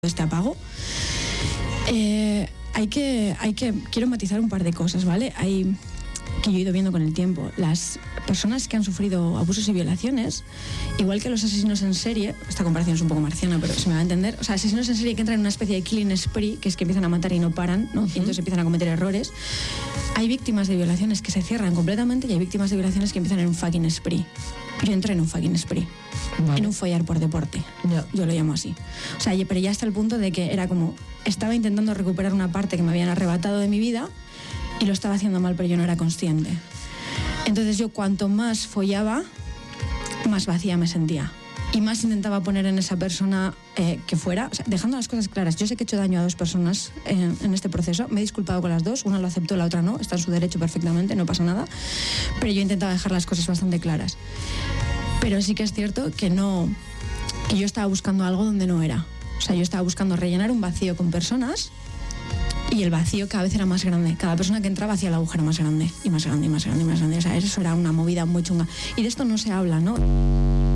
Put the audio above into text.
este apago. Quiero matizar un par de cosas, ¿vale? Que yo he ido viendo con el tiempo. Las personas que han sufrido abusos y violaciones, igual que los asesinos en serie, esta comparación es un poco marciana, pero se me va a entender, o sea, asesinos en serie que entran en una especie de killing spree, que es que empiezan a matar y no paran, ¿no? Y entonces empiezan a cometer errores. Hay víctimas de violaciones que se cierran completamente y hay víctimas de violaciones que empiezan en un fucking spree. Yo entré en un fucking spree. Vale. En un follar por deporte. Yeah. Yo lo llamo así. O sea, pero ya hasta el punto de que era como, estaba intentando recuperar una parte que me habían arrebatado de mi vida y lo estaba haciendo mal, pero yo no era consciente. Entonces yo cuanto más follaba, más vacía me sentía. Y más intentaba poner en esa persona que fuera, o sea, dejando las cosas claras. Yo sé que he hecho daño a dos personas en este proceso. Me he disculpado con las dos. Una lo aceptó, la otra no. Está en su derecho perfectamente, no pasa nada. Pero yo intentaba dejar las cosas bastante claras. Pero sí que es cierto que yo estaba buscando algo donde no era. O sea, yo estaba buscando rellenar un vacío con personas y el vacío cada vez era más grande. Cada persona que entraba hacía el agujero más grande y más grande y más grande y más grande. O sea, eso era una movida muy chunga. Y de esto no se habla, ¿no?